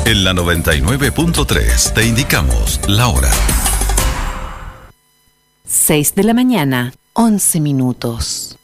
En la 99.3 te indicamos la hora. 6 de la mañana, 11 minutos.